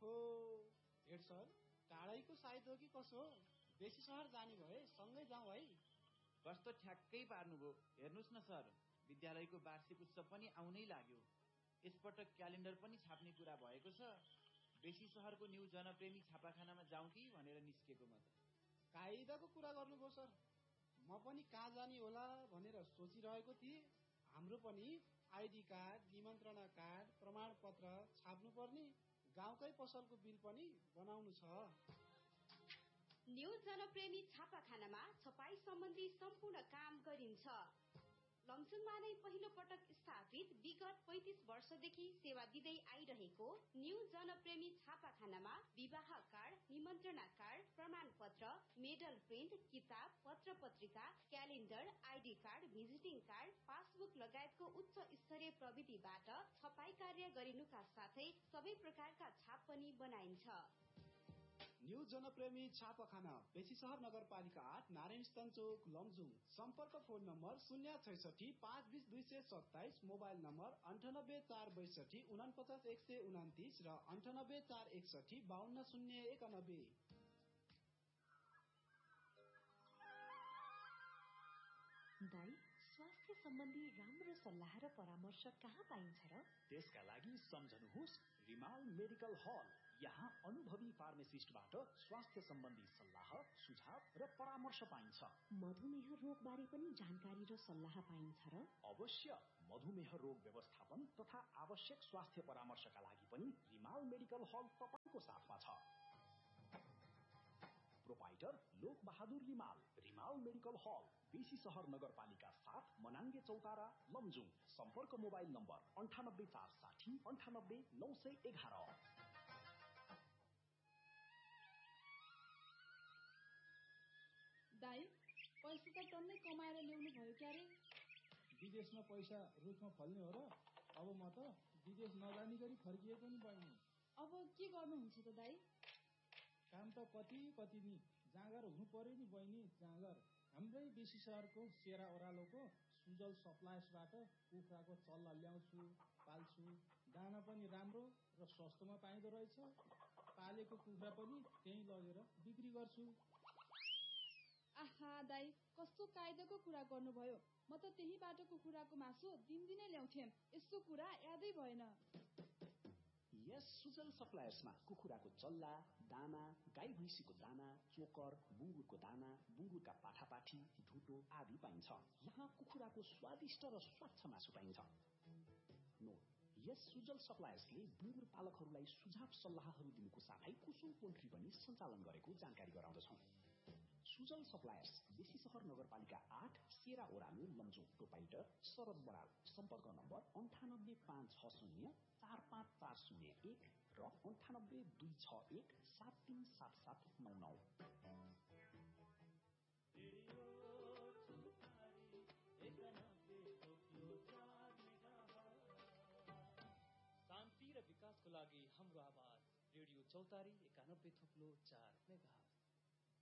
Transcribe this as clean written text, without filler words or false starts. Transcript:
ओहो head sir, टाढैको साइत हो कि कसो हो? बेसी सहर जाने भए सँगै जाउँ है। कस्तो ठ्याक्कै पार्नुभयो। हेर्नुहोस् न सर, विद्यालयको वार्षिक उत्सव पनि आउनै लाग्यो। यसपटक क्यालेन्डर पनि छाप्ने कुरा भएको छ। बेसी सहरको न्यू जनप्रेमी छापाखानामा जाउँ कि भनेर निस्केको म त। कायदाको कुरा गर्नुभयो सर। म पनि कहाँ जाने होला भनेर सोचिरहेको थिएँ। हाम्रो पनि आइडी कार्ड, निमन्त्रणा कार्ड, प्रमाणपत्र छाप्नुपर्ने, गाउँकै पसलको बिल पनि बनाउनु छ। न्यू जनप्रेमी छापाखानामा छपाई सम्बन्धी सम्पूर्ण काम गरिन्छ। लमजुङमा नै पहिलो पटक स्थापित विगत 35 वर्षदेखि सेवा दिँदै आइरहेको न्यू जनप्रेमी छापाखानामा विवाह कार्ड, निमन्त्रणा कार्ड, प्रमाणपत्र, मेडल प्रिन्ट, किताब, पत्र पत्रिका, calendar, ID card, visiting card, passbook लगायतको उच्च स्तरीय प्रविधिबाट छपाई कार्य गरिनुका साथै सबै प्रकारका छाप पनि बनाइन्छ। न्यू जनप्रेमी छापाखाना, बेसी सहर नगरपालिका 8, नारायण स्थान चोक, लमजुङ। सम्पर्क फोन नम्बर 066 520 227, मोबाइल नम्बर 98 462 49 129 र 98 461 52 091। दाइ, स्वास्थ्य सम्बन्धी राम्रो सल्लाह र परामर्श कहाँ पाइन्छ र? त्यसका लागि सम्झनुहोस् रिमाल मेडिकल हल। यहाँ अनुभवी फार्मासिस्टबाट स्वास्थ्य सम्बन्धी सल्लाह, सुझाव र परामर्श पाइन्छ। मधुमेह रोगबारे पनि जानकारी र सल्लाह पाइन्छ र? अवश्य। मधुमेह रोग व्यवस्थापन तथा आवश्यक स्वास्थ्य परामर्शका लागि पनि रिमाल मेडिकल हल तपाईको साथमा छ। प्रोपाइटर लोक बहादुर रिमाल। रिमाल मेडिकल हल, बेसी सहर नगरपालिका 7, मनाङ्गे चौतारा, लमजुङ। सम्पर्क मोबाइल नम्बर 98 460 98 911। दाइ, पैसा त टन्नै कमाएर ल्याउनु भयो क्यारे? विदेशमा पैसा रुखमा फल्ने हो र? अब म त विदेश नजानी गरी फर्किएको नि बहिनी। अब के गर्नुहुन्छ त दाइ? काम त कति नि, जाँगर हुनु पर्यो नि बहिनी, जाँगर। हाम्रै बेसी सहरको सेरा ओह्रालोको सुजल सप्लायर्सबाट कुखुराको चल्ला ल्याउँछु, पाल्छु। दाना पनि राम्रो र सस्तोमा पाइँदो रहेछ। पालेको कुखुरा पनि त्यहीँ लगेर बिक्री गर्छु। आहा दाइ, कस्तो कायदाको कुरा गर्नुभयो। म त त्यहीबाट कुखुराको मासु दिनदिनै ल्याउँथेँ। यस्तो कुरा यादै भएन। यस सुजल सप्लायर्समा कुखुराको चल्ला, दाना, गाई भैँसीको दाना, चोकर, बुङ्गुरको दाना, बुङ्गुरका पाठापाठी, ढुटो आदि पाइन्छ। यहाँ कुखुराको स्वादिष्ट र स्वच्छ मासु पाइन्छ। यस सुजल सप्लायर्सले बुङ्गुर पालकहरूलाई सुझाव सल्लाहहरू दिनुको साथै कुसुम पोल्ट्री पनि सञ्चालन गरेको जानकारी गराउँदछौँ। सुजल सप्लायर्स, बेसी सहर नगरपालिका 8, सेरा ओरालो, लमजुङ। प्रोपाइटर शरद बराल। सम्पर्क नम्बर 98 560 45401 र 98 261 737799। शान्ति र विकासको लागि हाम्रो आवाज, रेडियो चौतारी 91.4 मेगाहर्ज।